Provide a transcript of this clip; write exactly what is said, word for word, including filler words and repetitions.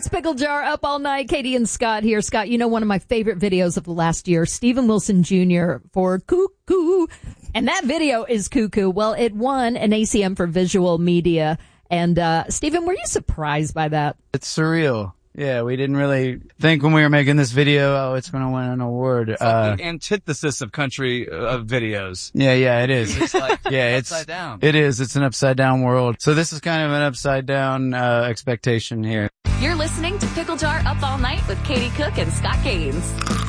It's Pickle Jar Up All Night. Katie and Scott here. Scott, you know one of my favorite videos of the last year, Steven Wilson Junior for Cuckoo. And that video is Cuckoo. Well, it won an A C M for visual media. And, uh, Steven, were you surprised by that? It's surreal. Yeah, we didn't really think when we were making this video, oh, it's going to win an award. It's uh, like the antithesis of country uh, of videos. Yeah, yeah, it is. It's like yeah, it's upside down. It is. It's an upside down world. So this is kind of an upside down uh, expectation here. You're listening to Pickle Jar Up All Night with Katie Cook and Scott Gaines.